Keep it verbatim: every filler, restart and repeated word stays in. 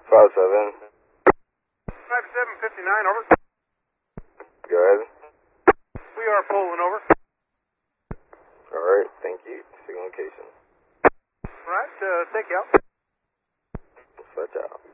Five seven. Five seven fifty nine. Over. Go ahead. We are pulling over. All right. Thank you. Signal location. All right. Uh, take you out. Switch out.